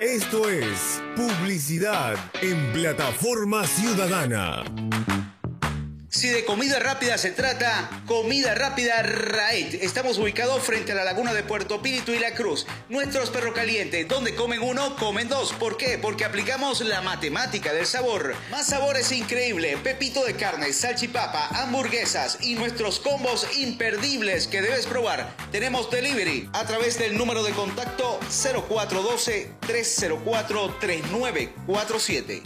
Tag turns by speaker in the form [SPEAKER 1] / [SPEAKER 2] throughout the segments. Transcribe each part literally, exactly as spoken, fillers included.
[SPEAKER 1] Esto es Publicidad en Plataforma Ciudadana.
[SPEAKER 2] Si de comida rápida se trata, Comida Rápida Raed. Estamos ubicados frente a la laguna de Puerto Píritu y La Cruz. Nuestros perros calientes, donde comen uno, comen dos. ¿Por qué? Porque aplicamos la matemática del sabor. Más sabores increíbles, pepito de carne, salchipapa, hamburguesas y nuestros combos imperdibles que debes probar. Tenemos delivery a través del número de contacto cero cuatro uno dos, tres cero cuatro, tres nueve cuatro siete.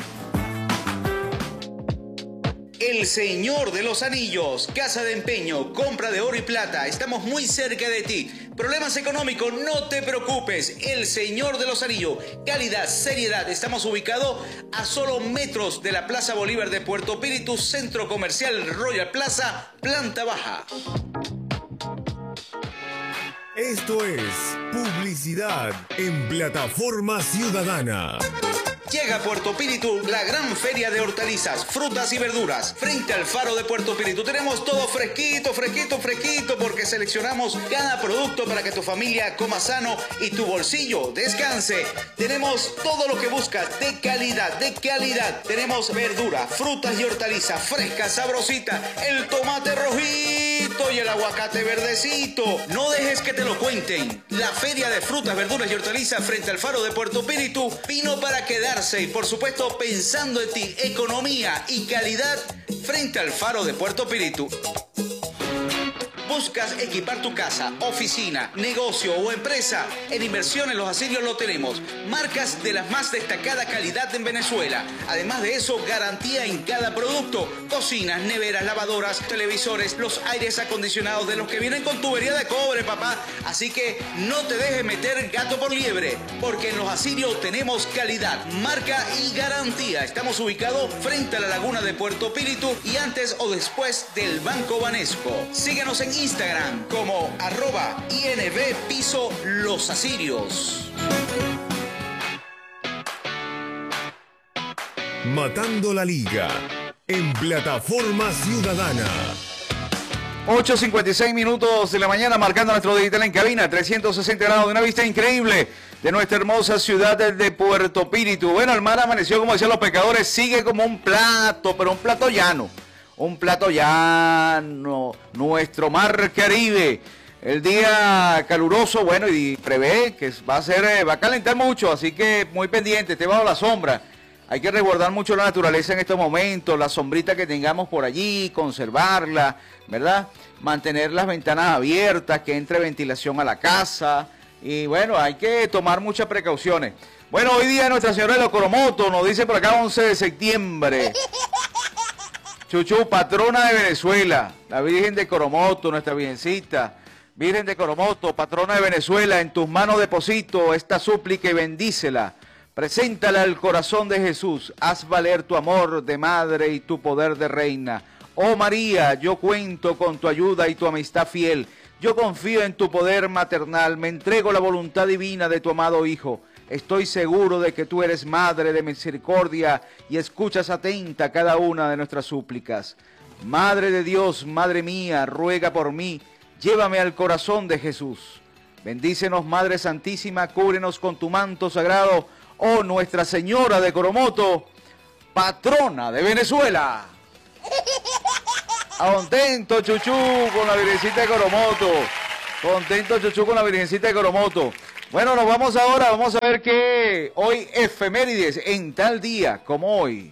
[SPEAKER 2] El Señor de los Anillos, casa de empeño, compra de oro y plata. Estamos muy cerca de ti. Problemas económicos, no te preocupes. El Señor de los Anillos, calidad, seriedad. Estamos ubicados a solo metros de la Plaza Bolívar de Puerto Píritu, Centro Comercial Royal Plaza, planta baja.
[SPEAKER 1] Esto es Publicidad en Plataforma Ciudadana.
[SPEAKER 2] Llega a Puerto Píritu la gran feria de hortalizas, frutas y verduras. Frente al faro de Puerto Píritu tenemos todo fresquito, fresquito, fresquito, porque seleccionamos cada producto para que tu familia coma sano y tu bolsillo descanse. Tenemos todo lo que buscas de calidad, de calidad. Tenemos verdura, frutas y hortalizas frescas, sabrositas, el tomate rojito y el aguacate verdecito. No dejes que te lo cuenten. La feria de frutas, verduras y hortalizas frente al faro de Puerto Píritu vino para quedar. Y por supuesto pensando en ti, economía y calidad frente al faro de Puerto Píritu. ¿Buscas equipar tu casa, oficina, negocio o empresa? En Inversiones Los Asirios lo tenemos. Marcas de la más destacada calidad en Venezuela. Además de eso, garantía en cada producto. Cocinas, neveras, lavadoras, televisores, los aires acondicionados de los que vienen con tubería de cobre, papá. Así que no te dejes meter gato por liebre, porque en Los Asirios tenemos calidad, marca y garantía. Estamos ubicados frente a la laguna de Puerto Píritu y antes o después del Banco Banesco. Síguenos en Instagram como arroba inb piso Los Asirios.
[SPEAKER 1] Matando la Liga en Plataforma Ciudadana.
[SPEAKER 3] ocho cincuenta y seis minutos de la mañana, marcando nuestro digital en cabina, trescientos sesenta grados de una vista increíble de nuestra hermosa ciudad de Puerto Píritu. Bueno, el mar amaneció, como decían los pescadores, sigue como un plato, pero un plato llano. Un plato llano, nuestro mar Caribe. El día caluroso, bueno, y prevé que va a ser, va a calentar mucho, así que muy pendiente, esté bajo la sombra. Hay que resguardar mucho la naturaleza en estos momentos, la sombrita que tengamos por allí, conservarla, ¿verdad? Mantener las ventanas abiertas, que entre ventilación a la casa. Y bueno, hay que tomar muchas precauciones. Bueno, hoy día Nuestra Señora de los Coromotos, nos dice por acá once de septiembre. Chuchu, patrona de Venezuela, la Virgen de Coromoto, nuestra Virgencita. Virgen de Coromoto, patrona de Venezuela, en tus manos deposito esta súplica y bendícela. Preséntala al corazón de Jesús, haz valer tu amor de madre y tu poder de reina. Oh María, yo cuento con tu ayuda y tu amistad fiel. Yo confío en tu poder maternal, me entrego la voluntad divina de tu amado Hijo. Estoy seguro de que tú eres madre de misericordia y escuchas atenta cada una de nuestras súplicas. Madre de Dios, Madre mía, ruega por mí, llévame al corazón de Jesús. Bendícenos, Madre Santísima, cúbrenos con tu manto sagrado, oh Nuestra Señora de Coromoto, patrona de Venezuela. Contento, Chuchu, con la Virgencita de Coromoto. Contento, Chuchu, con la Virgencita de Coromoto. Bueno, nos vamos ahora, vamos a ver qué hoy efemérides en tal día como hoy.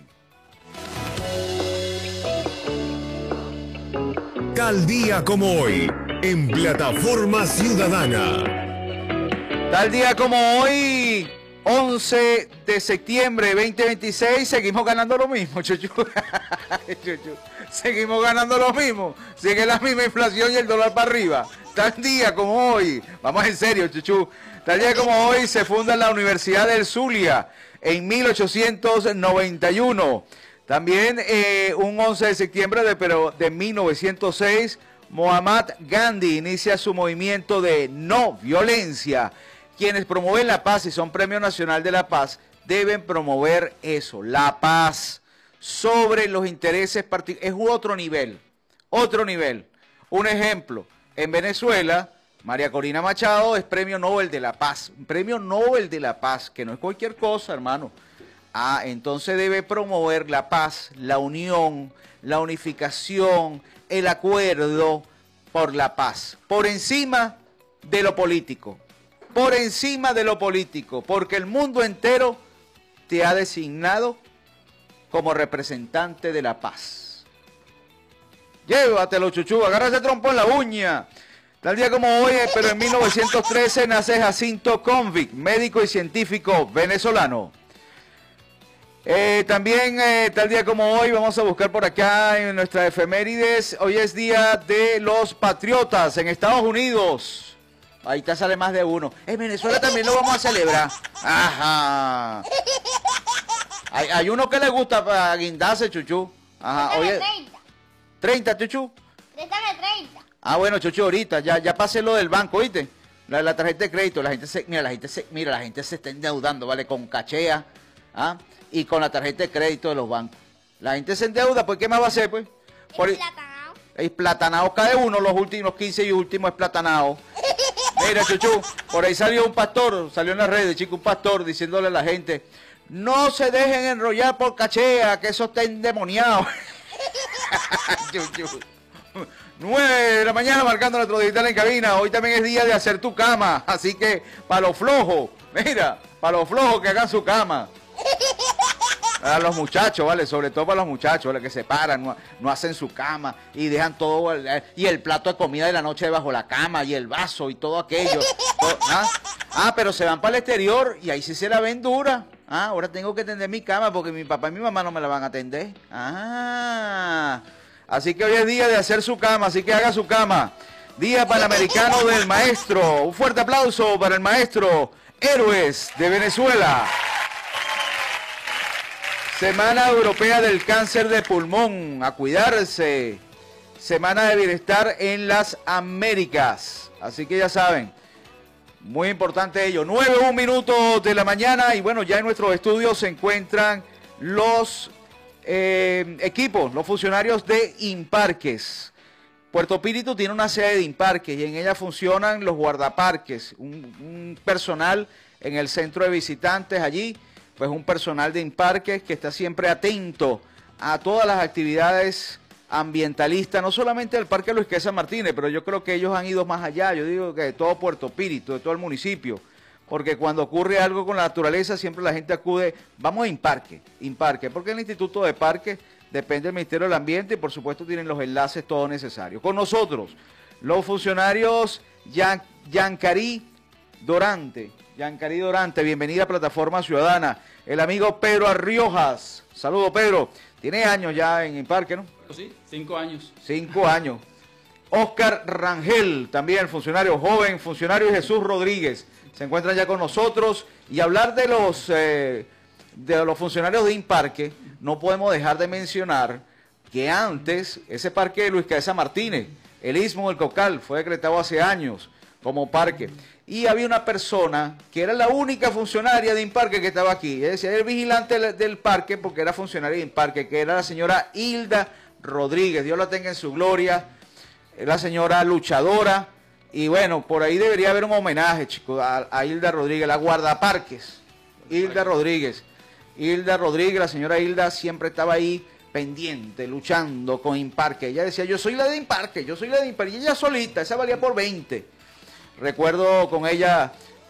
[SPEAKER 1] Tal día como hoy, en Plataforma Ciudadana.
[SPEAKER 3] Tal día como hoy, once de septiembre de veinte veintiséis, seguimos ganando lo mismo, Chuchu. Chuchu. Seguimos ganando lo mismo. Sigue la misma inflación y el dólar para arriba. Tal día como hoy, vamos en serio, Chuchu. Tal día como hoy se funda la Universidad del Zulia en mil ochocientos noventa y uno. También eh, un once de septiembre de, pero de mil novecientos seis, Mahatma Gandhi inicia su movimiento de no violencia. Quienes promueven la paz y son Premio Nacional de la Paz deben promover eso, la paz, sobre los intereses particulares. Es otro nivel, otro nivel. Un ejemplo, en Venezuela María Corina Machado es Premio Nobel de la Paz, Premio Nobel de la Paz, que no es cualquier cosa, hermano. Ah, entonces debe promover la paz, la unión, la unificación, el acuerdo por la paz, por encima de lo político, por encima de lo político, porque el mundo entero te ha designado como representante de la paz. Llévatelo, chuchú, agarra ese trompo en la uña. Tal día como hoy, pero en mil novecientos trece nace Jacinto Convict, médico y científico venezolano. Eh, también, eh, tal día como hoy, vamos a buscar por acá en nuestras efemérides. Hoy es día de los patriotas en Estados Unidos. Ahí te sale más de uno. En Venezuela también lo vamos a celebrar. Ajá. Hay, hay uno que le gusta para guindarse, chuchú. Ajá. Hoy es treinta. ¿treinta, chuchú?
[SPEAKER 4] Préstame treinta.
[SPEAKER 3] Ah, bueno, chuchú, ahorita. Ya, ya pasé lo del banco, ¿oíste? La, la tarjeta de crédito. La gente se, mira, la gente se, mira, la gente se está endeudando, ¿vale? Con cachea. ¿Ah? Y con la tarjeta de crédito de los bancos. La gente se endeuda, pues ¿qué más va a hacer, pues? Por
[SPEAKER 4] Es platanao.
[SPEAKER 3] Es platanao cada uno, los últimos quince y últimos es platanao. Mira, chuchú, por ahí salió un pastor, salió en las redes, chico, un pastor diciéndole a la gente, no se dejen enrollar por cachea, que eso está endemoniado. Chuchú. nueve de la mañana marcando nuestro digital en cabina. Hoy también es día de hacer tu cama, así que para los flojos, mira, para los flojos que hagan su cama. A los muchachos, ¿vale? Sobre todo para los muchachos, ¿vale? Que se paran, no, no hacen su cama y dejan todo, y el plato de comida de la noche debajo de la cama, y el vaso y todo aquello. Todo, ¿ah? ah, pero se van para el exterior y ahí sí se la ven dura. Ah, ahora tengo que tender mi cama porque mi papá y mi mamá no me la van a atender. Ah, así que hoy es día de hacer su cama, así que haga su cama. Día Panamericano del Maestro. Un fuerte aplauso para el maestro Héroes de Venezuela. Semana Europea del Cáncer de Pulmón, a cuidarse. Semana de Bienestar en las Américas. Así que ya saben, muy importante ello. nueve, un minuto de la mañana y bueno, ya en nuestros estudios se encuentran los eh, equipos, los funcionarios de Imparques. Puerto Píritu tiene una sede de Imparques y en ella funcionan los guardaparques, un, un personal en el centro de visitantes allí. Pues un personal de Imparques que está siempre atento a todas las actividades ambientalistas, no solamente del Parque Luis Quezada Martínez, pero yo creo que ellos han ido más allá, yo digo que de todo Puerto Píritu, de todo el municipio, porque cuando ocurre algo con la naturaleza siempre la gente acude, vamos a Imparque, Imparque, porque el Instituto de Parques depende del Ministerio del Ambiente y por supuesto tienen los enlaces todos necesarios. Con nosotros, los funcionarios Yan, Yancarí Dorante, Yancarí Dorante, bienvenida a Plataforma Ciudadana. El amigo Pedro Arriojas. Saludos, Pedro. Tiene años ya en Imparque, ¿no?
[SPEAKER 5] Sí, cinco años.
[SPEAKER 3] Cinco años. Oscar Rangel, también funcionario joven, funcionario Jesús Rodríguez. Se encuentran ya con nosotros. Y hablar de los, eh, de los funcionarios de Imparque, no podemos dejar de mencionar que antes ese parque de Luis Quezada Martínez, el Istmo del Cocal, fue decretado hace años como parque. Y había una persona que era la única funcionaria de Imparque que estaba aquí. Es decir, era el vigilante del, del parque porque era funcionaria de Imparque, que era la señora Hilda Rodríguez. Dios la tenga en su gloria. La señora luchadora. Y bueno, por ahí debería haber un homenaje, chicos, a, a Hilda Rodríguez, la guardaparques. Hilda Rodríguez. Hilda Rodríguez, la señora Hilda siempre estaba ahí pendiente, luchando con Imparque. Ella decía, yo soy la de Imparque, yo soy la de Imparque. Y ella solita, esa valía por veinte. Recuerdo con ella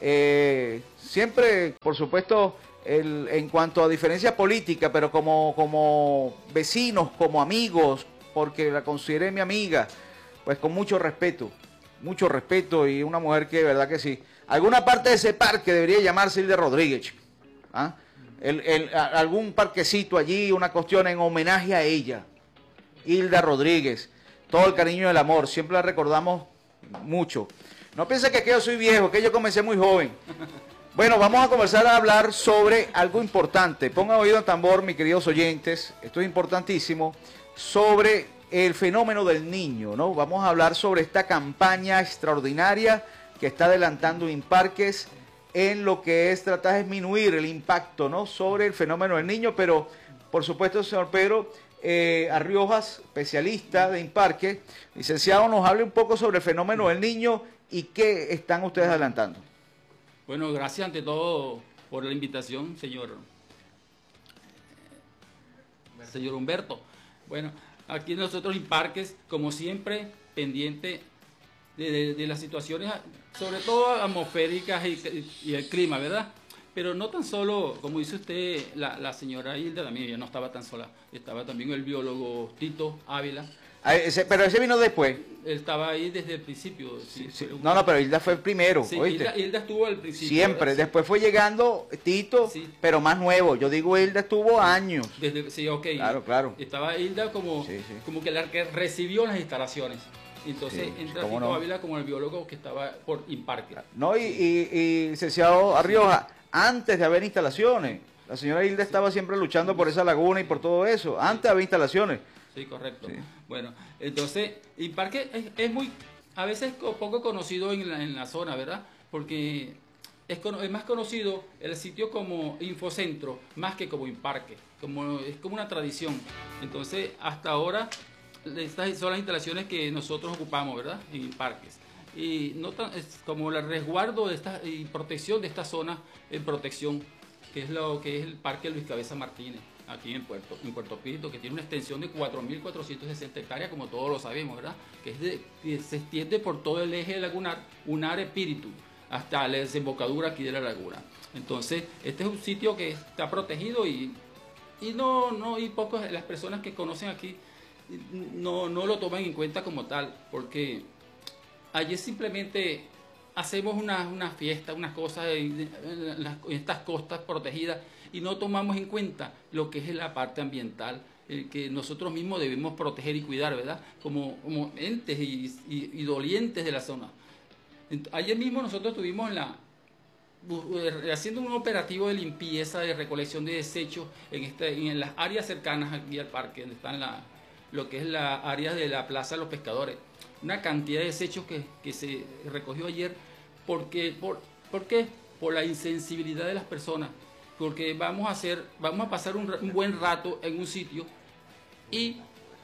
[SPEAKER 3] eh, siempre, por supuesto, el, en cuanto a diferencia política, pero como, como vecinos, como amigos, porque la consideré mi amiga, pues con mucho respeto, mucho respeto y una mujer que de verdad que sí. Alguna parte de ese parque debería llamarse Hilda Rodríguez. ¿Ah? El, el, a, algún parquecito allí, una cuestión en homenaje a ella. Hilda Rodríguez, todo el cariño y el amor, siempre la recordamos mucho. No piense que, que yo soy viejo, que yo comencé muy joven. Bueno, vamos a comenzar a hablar sobre algo importante. Pongan oído en tambor, mis queridos oyentes. Esto es importantísimo. Sobre el fenómeno del niño, ¿no? Vamos a hablar sobre esta campaña extraordinaria que está adelantando Imparques en lo que es tratar de disminuir el impacto, ¿no? Sobre el fenómeno del niño, pero por supuesto el señor Pedro eh, Arriojas, especialista de Imparques, licenciado, nos hable un poco sobre el fenómeno del niño y qué están ustedes adelantando.
[SPEAKER 4] Bueno, gracias ante todo por la invitación, señor, señor Humberto. Bueno, aquí nosotros en Parques, como siempre, pendiente de, de, de las situaciones, sobre todo atmosféricas y, y el clima, ¿verdad? Pero no tan solo, como dice usted, la, la señora Hilda también, ella no estaba tan sola, estaba también el biólogo Tito Ávila.
[SPEAKER 3] Ah, ese, pero ese vino después.
[SPEAKER 4] Él estaba ahí desde el principio. Sí,
[SPEAKER 3] sí, sí. No, no, pero Hilda fue el primero,
[SPEAKER 4] sí,
[SPEAKER 3] ¿oíste?
[SPEAKER 4] Hilda, Hilda estuvo al principio.
[SPEAKER 3] Siempre,
[SPEAKER 4] sí.
[SPEAKER 3] Después fue llegando Tito, sí. Pero más nuevo. Yo digo, Hilda estuvo años.
[SPEAKER 4] Desde, sí, ok.
[SPEAKER 3] Claro, claro.
[SPEAKER 4] Estaba Hilda como, sí, sí. como que la que recibió las instalaciones. Entonces sí, entra Tito no? Ávila como el biólogo que estaba por Imparque.
[SPEAKER 3] No, y, y, y licenciado Arrioja, antes de haber instalaciones, la señora Hilda sí. estaba siempre luchando por esa laguna y por todo eso, antes de haber instalaciones.
[SPEAKER 4] Sí, correcto. Sí. Bueno, entonces, Imparque es, es muy, a veces poco conocido en la, en la zona, ¿verdad? Porque es, es más conocido el sitio como Infocentro, más que como Imparque, como, es como una tradición. Entonces, hasta ahora, estas son las instalaciones que nosotros ocupamos, ¿verdad? En Parques. Y no tan, es como el resguardo de esta, y protección de esta zona en protección, que es lo que es el Parque Luis Cabeza Martínez, aquí en Puerto, en Puerto Píritu, que tiene una extensión de cuatro mil cuatrocientas sesenta hectáreas, como todos lo sabemos, ¿verdad? Que, es de, que se extiende por todo el eje lagunar, Unar Espíritu, hasta la desembocadura aquí de la laguna. Entonces, este es un sitio que está protegido y, y no, no, y pocas las personas que conocen aquí no, no lo toman en cuenta como tal, porque allí simplemente hacemos una, una fiesta, unas cosas en, en, en estas costas protegidas y no tomamos en cuenta lo que es la parte ambiental, el que nosotros mismos debemos proteger y cuidar, ¿verdad? Como, como entes y, y, y dolientes de la zona. Ayer mismo nosotros estuvimos en la, haciendo un operativo de limpieza, de recolección de desechos en, este, en las áreas cercanas aquí al parque, donde están la, lo que es la área de la Plaza de los Pescadores. Una cantidad de desechos que, que se recogió ayer, porque, por, ¿por qué? Por la insensibilidad de las personas, porque vamos a, hacer, vamos a pasar un, un buen rato en un sitio y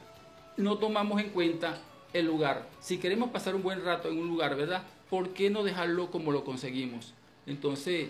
[SPEAKER 4] no tomamos en cuenta el lugar. Si queremos pasar un buen rato en un lugar, ¿verdad? ¿Por qué no dejarlo como lo conseguimos? Entonces,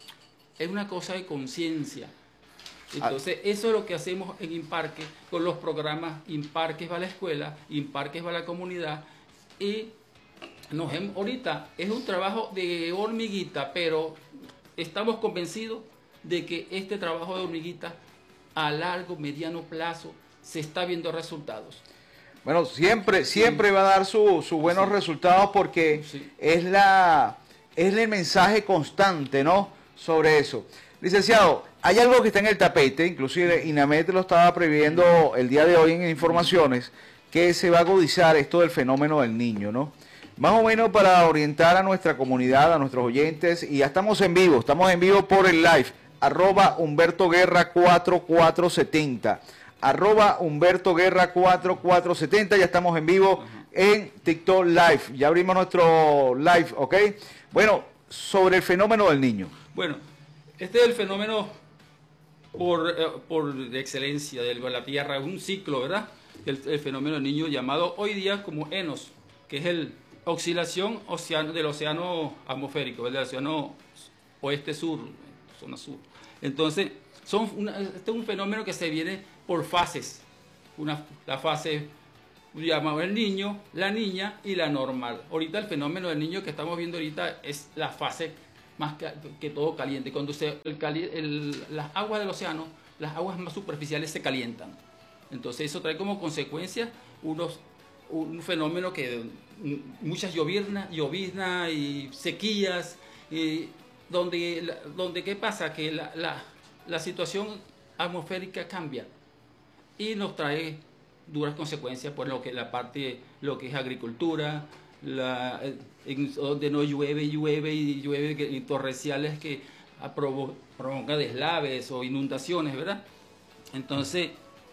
[SPEAKER 4] es una cosa de conciencia. Entonces, eso es lo que hacemos en Imparque, con los programas Imparques va a la escuela, Imparques va a la comunidad, y nos hemos, ahorita es un trabajo de hormiguita, pero estamos convencidos de que este trabajo de hormiguita a largo, mediano plazo se está viendo resultados.
[SPEAKER 3] Bueno, siempre, siempre sí. va a dar sus su buenos sí. resultados porque sí. es la es el mensaje constante, ¿no? Sobre eso. Licenciado, hay algo que está en el tapete, inclusive INAMED lo estaba previendo el día de hoy en informaciones, que se va a agudizar esto del fenómeno del niño, ¿no? Más o menos para orientar a nuestra comunidad, a nuestros oyentes, y ya estamos en vivo, estamos en vivo por el live, arroba Humberto Guerra cuatro cuatro setenta, arroba Humberto Guerra cuatro cuatro setenta, ya estamos en vivo en TikTok Live, ya abrimos nuestro live, ¿ok? Bueno, sobre el fenómeno del niño.
[SPEAKER 4] Bueno, este es el fenómeno por, eh, por excelencia de la Tierra, es un ciclo, ¿verdad? El, el fenómeno del niño llamado hoy día como ENOS, que es el oscilación oceano, del océano atmosférico, del océano oeste-sur, zona sur. Entonces, son una, este es un fenómeno que se viene por fases. Una, la fase llamada el niño, la niña y la normal. Ahorita el fenómeno del niño que estamos viendo ahorita es la fase más que, que todo caliente. Cuando se, el, el, las aguas del océano, las aguas más superficiales se calientan. Entonces eso trae como consecuencia unos, un fenómeno que muchas lloviznas, llovizna y sequías, y donde, donde ¿qué pasa? Que la, la, la situación atmosférica cambia y nos trae duras consecuencias por lo que la parte, lo que es agricultura, la, en, donde no llueve, llueve y llueve y torrenciales que provo, provocan deslaves o inundaciones, ¿verdad? Entonces,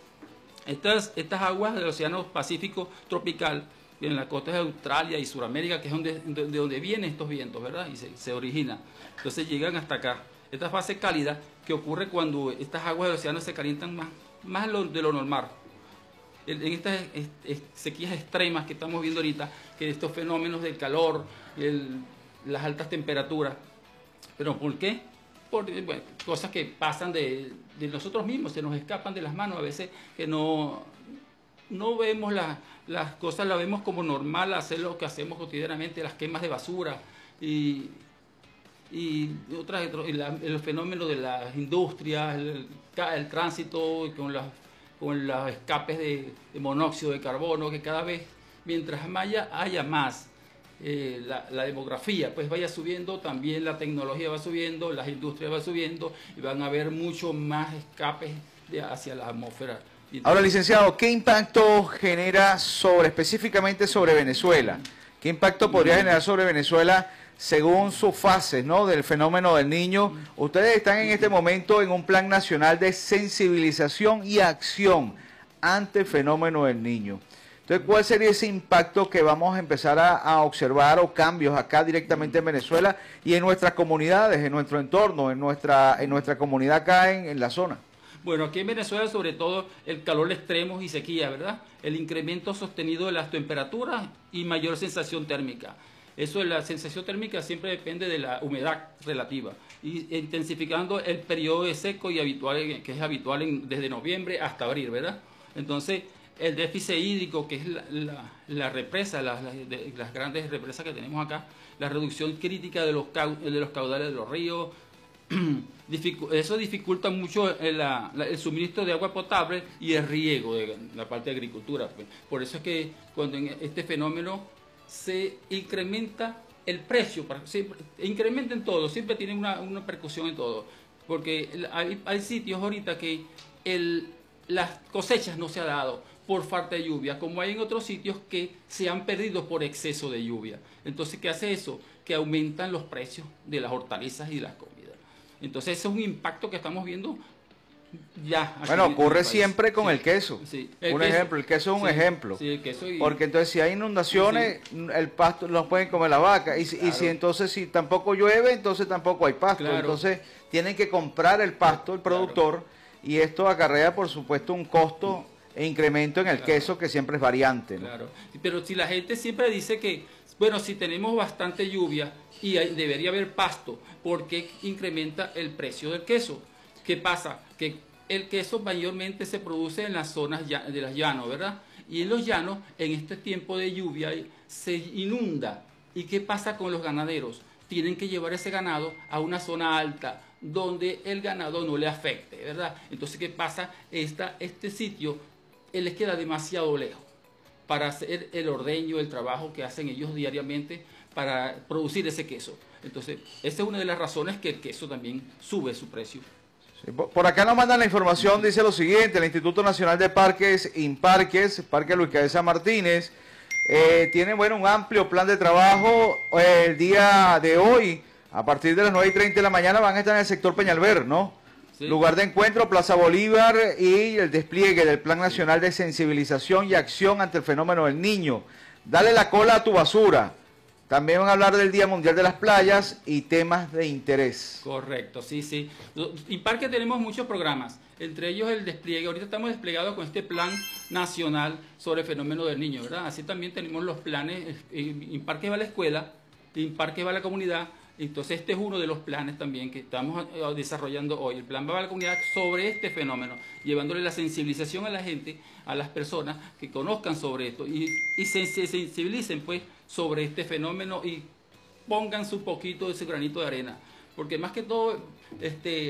[SPEAKER 4] estas, estas aguas del Océano Pacífico tropical, en las costas de Australia y Sudamérica, que es donde, de, de donde vienen estos vientos, ¿verdad? Y se, se originan. Entonces llegan hasta acá. Esta fase cálida que ocurre cuando estas aguas del océano se calientan más, más lo, de lo normal. en estas es, es, sequías extremas que estamos viendo ahorita, que estos fenómenos del calor, el, las altas temperaturas. ¿Pero por qué? Por bueno, cosas que pasan de, de nosotros mismos, se nos escapan de las manos, a veces que no, no vemos la, las cosas, las vemos como normal, hacer lo que hacemos cotidianamente, las quemas de basura y, y, otras, y la, el fenómeno de las industrias, el, el tránsito con, las, con los escapes de, de monóxido de carbono, que cada vez, mientras haya, haya más, Eh, la, la demografía pues vaya subiendo, también la tecnología va subiendo, las industrias van subiendo y van a haber mucho más escapes de, hacia la atmósfera.
[SPEAKER 3] Ahora, licenciado, ¿qué impacto genera sobre específicamente sobre Venezuela? ¿Qué impacto podría generar sobre Venezuela según sus fases, ¿no?, del fenómeno del Niño? Ustedes están en este momento en un plan nacional de sensibilización y acción ante el fenómeno del Niño. Entonces, ¿cuál sería ese impacto que vamos a empezar a, a observar o cambios acá directamente en Venezuela y en nuestras comunidades, en nuestro entorno, en nuestra, en nuestra comunidad acá en, en la zona?
[SPEAKER 4] Bueno, aquí en Venezuela sobre todo el calor extremo y sequía, ¿verdad? El incremento sostenido de las temperaturas y mayor sensación térmica. Eso de la sensación térmica siempre depende de la humedad relativa y intensificando el periodo de seco y habitual, que es habitual en, desde noviembre hasta abril, ¿verdad? Entonces, el déficit hídrico, que es la, la, la represa, las, las, de, las grandes represas que tenemos acá, la reducción crítica de los, de los caudales de los ríos, eso dificulta mucho el, la, el suministro de agua potable y el riego de la parte de agricultura. Por eso es que cuando en este fenómeno se incrementa el precio, siempre, incrementa en todo, siempre tiene una, una percusión en todo, porque hay, hay sitios ahorita que el, las cosechas no se han dado por falta de lluvia, como hay en otros sitios que se han perdido por exceso de lluvia. Entonces, ¿qué hace eso? Que aumentan los precios de las hortalizas y las comidas. Entonces, ese es un impacto que estamos viendo ya.
[SPEAKER 3] Bueno, ocurre siempre con sí, el queso.
[SPEAKER 4] Sí,
[SPEAKER 3] el un queso, ejemplo, el queso es un
[SPEAKER 4] sí,
[SPEAKER 3] ejemplo.
[SPEAKER 4] Sí, el queso y,
[SPEAKER 3] porque entonces si hay inundaciones, sí, el pasto lo pueden comer la vaca. Y, claro, y si entonces si tampoco llueve, entonces tampoco hay pasto. Claro. Entonces tienen que comprar el pasto, el productor, claro, y esto acarrea, por supuesto, un costo e incremento en el claro, queso que siempre es variante, ¿no?
[SPEAKER 4] Claro, pero si la gente siempre dice que, bueno, si tenemos bastante lluvia y hay, debería haber pasto, ¿por qué incrementa el precio del queso? ¿Qué pasa? Que el queso mayormente se produce en las zonas de los llanos, ¿verdad? Y en los llanos, en este tiempo de lluvia, se inunda. ¿Y qué pasa con los ganaderos? Tienen que llevar ese ganado a una zona alta, donde el ganado no le afecte, ¿verdad? Entonces, ¿qué pasa? Esta, este sitio les queda demasiado lejos para hacer el ordeño, el trabajo que hacen ellos diariamente para producir ese queso. Entonces, esa es una de las razones que el queso también sube su precio.
[SPEAKER 3] Sí, por acá nos mandan la información, dice lo siguiente: el Instituto Nacional de Parques, INPARQUES, Parque Luis Cabeza Martínez, eh, tiene, bueno, un amplio plan de trabajo. Eh, el día de hoy, a partir de las nueve y treinta de la mañana, van a estar en el sector Peñalver, ¿no? Sí. Lugar de encuentro, Plaza Bolívar, y el despliegue del Plan Nacional de Sensibilización y Acción ante el Fenómeno del Niño. Dale la cola a tu basura. También van a hablar del Día Mundial de las Playas y temas de interés.
[SPEAKER 4] Correcto, sí, sí. En Parque tenemos muchos programas, entre ellos el despliegue. Ahorita estamos desplegados con este Plan Nacional sobre el Fenómeno del Niño, ¿verdad? Así también tenemos los planes. En Parque va a la escuela, en Parque va a la comunidad. Entonces, este es uno de los planes también que estamos desarrollando hoy. El plan va a la comunidad sobre este fenómeno, llevándole la sensibilización a la gente, a las personas que conozcan sobre esto y, y se, se sensibilicen pues sobre este fenómeno y pongan su poquito de ese granito de arena. Porque más que todo, este